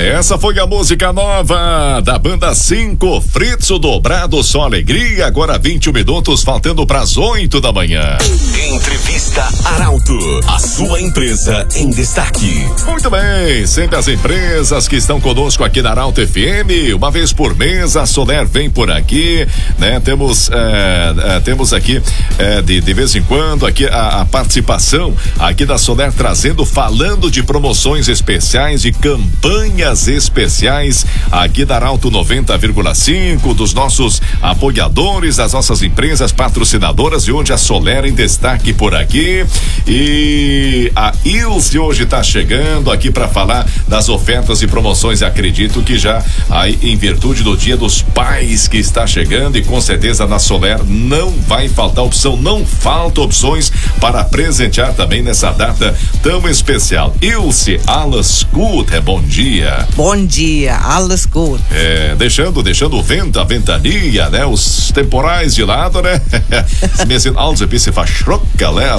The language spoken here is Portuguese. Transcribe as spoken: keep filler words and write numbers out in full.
Essa foi a música nova da banda cinco, Fritzo Dobrado, só alegria. Agora vinte minutos, faltando para as oito da manhã. Entrevista Arauto, a sua empresa em destaque. Muito bem, sempre as empresas que estão conosco aqui na Arauto F M, uma vez por mês a Soler vem por aqui, né? Temos é, é, temos aqui é, de, de vez em quando aqui a, a participação aqui da Soler trazendo, falando de promoções especiais, de campanhas especiais aqui da Arauto noventa vírgula cinco, dos nossos apoiadores, das nossas empresas patrocinadoras, e onde a Soler em destaque por aqui. E a Ilse hoje está chegando aqui para falar das ofertas e promoções. Acredito que já aí, em virtude do Dia dos Pais que está chegando, e com certeza na Soler não vai faltar opção, não falta opções para presentear também nessa data tão especial. Ilse, alles gut, é bom dia. Bom dia, alles gut. É, deixando, deixando o vento, a ventania, né? Os temporais de lado, né? Alles ein bisschen verschrocken, né?